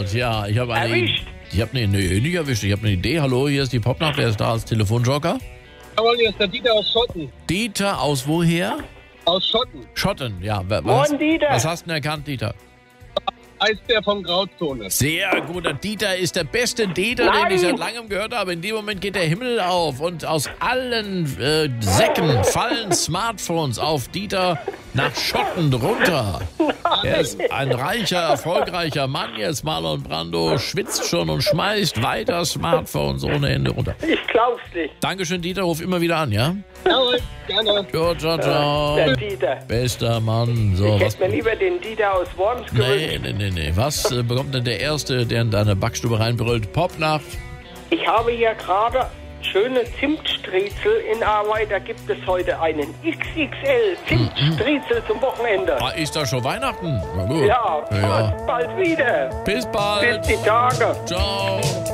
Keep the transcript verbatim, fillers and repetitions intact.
Gott, ja, ich habe eine Erwischt? Ich habe eine, nee, nicht erwischt. Ich habe eine Idee. Hallo, hier ist die Popnacht. Wer ist da als Telefonjoker? Jawohl, hier ist der Dieter aus Schotten. Dieter aus woher? Aus Schotten. Schotten, ja. Was, was, Moin, Dieter. was hast du denn erkannt, Dieter? Eisbär von Grauzone. Sehr gut. Der Dieter ist der beste Dieter, Nein. den ich seit langem gehört habe. In dem Moment geht der Himmel auf und aus allen äh, Säcken fallen Smartphones auf Dieter nach Schotten runter. Er ist ein reicher, erfolgreicher Mann jetzt. Marlon Brando schwitzt schon und schmeißt weiter Smartphones ohne Ende runter. Ich glaub's nicht. Dankeschön, Dieter. Ruf immer wieder an, ja? Jawohl, gerne. Jo, ciao, ciao. Der Dieter. Bester Mann. So, Ich was? hätte mir lieber den Dieter aus Worms gewünscht. Nee, nee, nee, nee. Was äh, bekommt denn der Erste, der in deine Backstube reinbrüllt? Popnacht. Ich habe hier gerade schöne Zimtstriezel in Arbeit. Da gibt es heute einen X X L Zimtstriezel zum Wochenende. Ah, ist da schon Weihnachten? Na gut. Ja, Ja. bald wieder. Bis bald. Bis die Tage. Ciao.